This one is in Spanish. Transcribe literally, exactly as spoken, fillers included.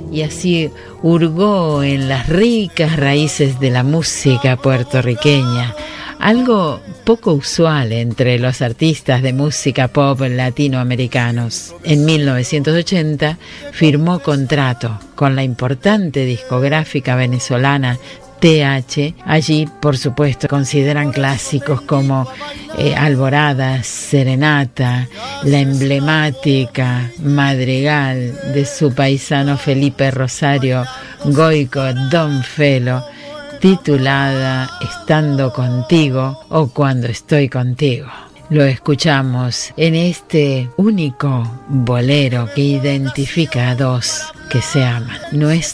y así hurgó en las ricas raíces de la música puertorriqueña, algo poco usual entre los artistas de música pop latinoamericanos. En mil novecientos ochenta firmó contrato con la importante discográfica venezolana T H. Allí, por supuesto, consideran clásicos como eh, Alborada, Serenata, la emblemática Madrigal de su paisano Felipe Rosario Goico Don Felo, titulada Estando contigo o Cuando estoy contigo. Lo escuchamos en este único bolero que identifica a dos que se aman. Nuestra